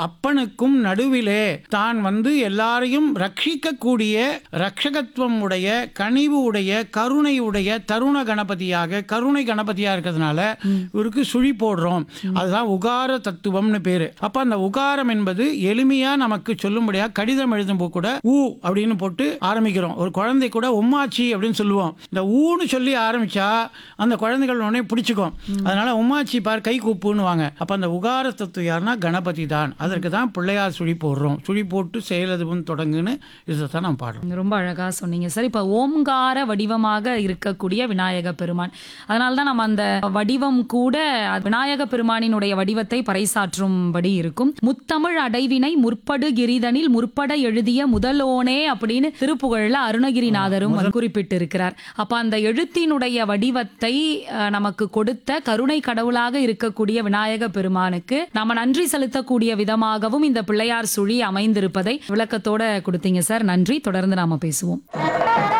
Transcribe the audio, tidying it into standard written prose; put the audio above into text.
அப்பனுக்கும் நடுவிலே தான் எல்லாரையும் ரட்சிக்கக்கூடிய ரட்சகத்துவம் உடைய, கனிவு உடைய, கருணை உடைய தருண கணபதியாக, கருணை கணபதியா இருக்கிறதுனால இவருக்கு சுழி போடுறோம். அதுதான் உகார தத்துவம்னு பேரு. அப்ப அந்த உகாரம் என்பது எளிமையா நமக்கு சொல்லும்படியா கடிதம் எழுதும்போது கூட ஊ அப்படின்னு போட்டு ஆரம்பிக்கிறோம். ஒரு குழந்தை கூட உம்மாச்சி அப்படின்னு சொல்லுவோம். இந்த ஊன்னு சொல்லி ஆரம்பிச்சா அந்த குழந்தைகள் உடனே பிடிச்சுக்கும். அதனால உம்மாச்சி பார் கை கூப்புன்னு வாங்க. அப்ப அந்த உகார தத்துவம் யாருன்னா கணபதி தான். அதற்கு தான் பிள்ளையார் சுழி போடுறோம். சுழி போட்டு செயலதுவும் தொடங்குன்னு இதைத்தான் நம்ம பாடுறோம். ரொம்ப அழகா சொன்னீங்க சார். இப்ப ஓம்கார வடிவமாக இருக்கக்கூடிய விநாயக பெருமான், அதனால தான் நம்ம அந்த வடிவம் கூட விநாயக பெருமானினுடைய வடிவத்தை பறைசாற்றும்படி இருக்கும். முத்தமிழ் அடைவினை முற்படு கிரிதனில் முற்பட எழுதிய முதலோனே அப்படின்னு திருப்புகழ்ல அருணகிரிநாதரும் குறிப்பிட்டு இருக்கிறார். அப்ப அந்த எழுத்தினுடைய வடிவத்தை நமக்கு கொடுத்த கருணை கடவுளாக இருக்கக்கூடிய விநாயக பெருமானுக்கு நாம நன்றி செலுத்தக்கூடிய விதமாகவும் இந்த பிள்ளையார் சுழி அமைந்திருப்பதை விளக்கத்தோட கொடுத்தீங்க சார். நன்றி. தொடர்ந்து நாம பேசுவோம்.